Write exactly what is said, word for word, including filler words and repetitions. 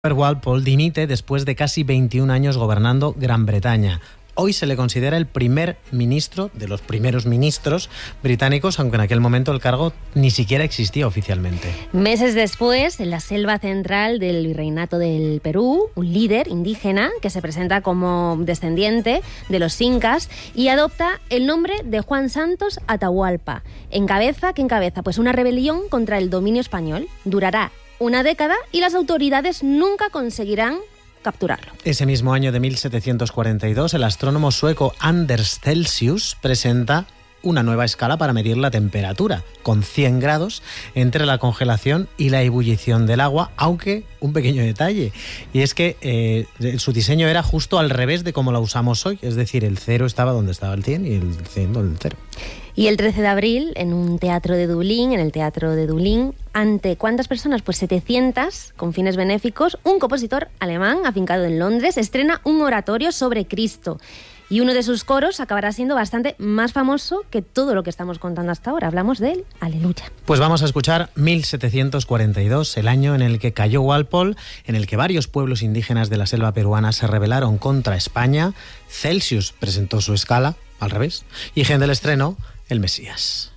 Walpole dimite después de casi veintiún años gobernando Gran Bretaña. Hoy se le considera el primer ministro de los primeros ministros británicos, aunque en aquel momento el cargo ni siquiera existía oficialmente. Meses después, en la selva central del Virreinato del Perú, un líder indígena que se presenta como descendiente de los incas y adopta el nombre de Juan Santos Atahualpa. Encabeza, ¿qué encabeza? Pues una rebelión contra el dominio español. Durará una década y las autoridades nunca conseguirán capturarlo. Ese mismo año de mil setecientos cuarenta y dos, el astrónomo sueco Anders Celsius presenta una nueva escala para medir la temperatura, con cien grados entre la congelación y la ebullición del agua, aunque un pequeño detalle, y es que eh, su diseño era justo al revés de como la usamos hoy, es decir, el cero estaba donde estaba el cien y el cien donde el cero. Y el trece de abril, en un teatro de Dublín, en el Teatro de Dublín, ¿ante cuántas personas? Pues setecientas, con fines benéficos, un compositor alemán afincado en Londres estrena un oratorio sobre Cristo. Y uno de sus coros acabará siendo bastante más famoso que todo lo que estamos contando hasta ahora. Hablamos del Aleluya. Pues vamos a escuchar mil setecientos cuarenta y dos, el año en el que cayó Walpole, en el que varios pueblos indígenas de la selva peruana se rebelaron contra España. Celsius presentó su escala, al revés, y Händel estrenó El Mesías.